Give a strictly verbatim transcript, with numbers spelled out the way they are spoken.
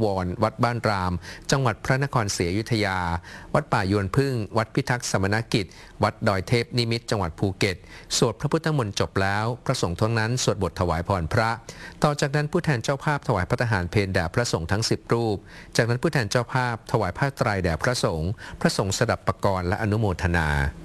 วรวัดบ้านรามจังหวัดพระนครศรีอยุธยาวัดป่ายวนพึ่งวัดพิทักษ์สมณกิจวัดดอยเทพนิมิตรจังหวัดภูเก็ตสวดพระพุทธมนต์จบแล้วพระสงฆ์ทั้งนั้นสวดบทถวายพรพระต่อจากนั้นผู้แทนเจ้าภาพถวายพระทหารเพลแด่พระสงฆ์ทั้งสิบรูปจากนั้นผู้แทนเจ้าภาพถวายผ้าไตรแด่พระสงฆ์พระสงฆ์สดับปกรณ์และอนุโมทนา